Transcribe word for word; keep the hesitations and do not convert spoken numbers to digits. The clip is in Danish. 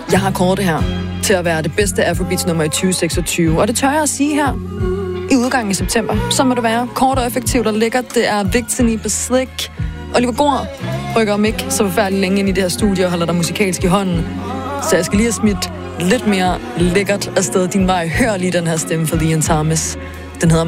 Jeg har kåret det her til at være det bedste Afrobeats nummer i tyve seksogtyve, og det tør jeg at sige her i udgangen i september. Så må det være kort og effektivt og lækkert. Det er Victini på Slick. Oliver Gård rykker om ikke så forfærdeligt længe ind i det her studie og holder dig musikalsk i hånden. Så jeg skal lige have smidt lidt mere lækkert afsted din vej. Hør lige den her stemme fra Ian Thomas. Den hedder